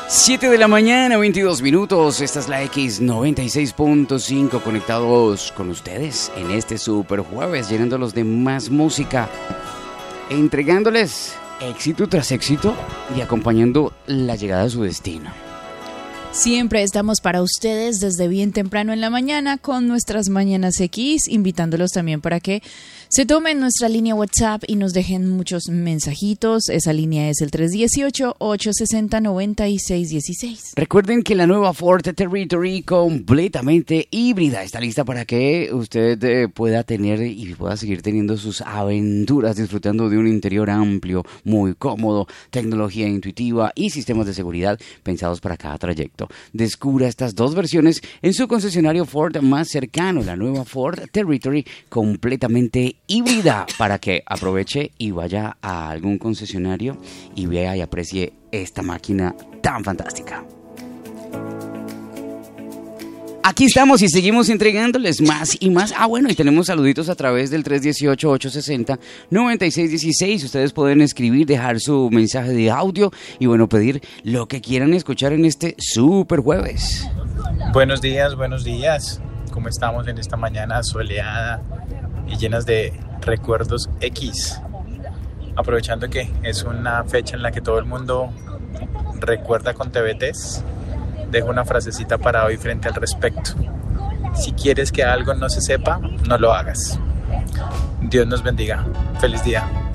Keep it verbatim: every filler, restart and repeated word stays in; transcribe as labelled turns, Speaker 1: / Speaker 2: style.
Speaker 1: siete de la mañana, veintidós minutos. Esta es la X noventa y seis punto cinco, conectados con ustedes en este super jueves, llenándolos de más música, entregándoles éxito tras éxito y acompañando la llegada a su destino.
Speaker 2: Siempre estamos para ustedes desde bien temprano en la mañana con nuestras Mañanas X, invitándolos también para que se tomen nuestra línea WhatsApp y nos dejen muchos mensajitos. Esa línea es el tres uno ocho, ocho seis cero, nueve seis uno seis.
Speaker 1: Recuerden que la nueva Ford Territory completamente híbrida está lista para que usted eh, pueda tener y pueda seguir teniendo sus aventuras disfrutando de un interior amplio, muy cómodo, tecnología intuitiva y sistemas de seguridad pensados para cada trayecto. Descubra estas dos versiones en su concesionario Ford más cercano, la nueva Ford Territory completamente híbrida, para que aproveche y vaya a algún concesionario y vea y aprecie esta máquina tan fantástica. Aquí estamos y seguimos entregándoles más y más. Ah, bueno, y tenemos saluditos a través del tres uno ocho, ocho seis cero, nueve seis uno seis. Ustedes pueden escribir, dejar su mensaje de audio y, bueno, pedir lo que quieran escuchar en este super jueves.
Speaker 3: Buenos días, buenos días. ¿Cómo estamos en esta mañana soleada y llenas de recuerdos X? Aprovechando que es una fecha en la que todo el mundo recuerda con T V Ts, dejo una frasecita para hoy frente al respecto. Si quieres que algo no se sepa, no lo hagas. Dios nos bendiga. Feliz día.